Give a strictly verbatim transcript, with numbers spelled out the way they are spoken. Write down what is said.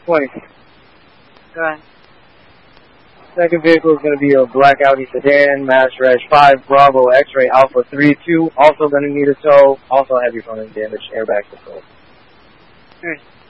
twenty. Go ahead. Second vehicle is going to be a black Audi sedan, Mass Reg five Bravo X-Ray Alpha three two. Also going to need a tow. Also heavy front end damage, airbag control. Good.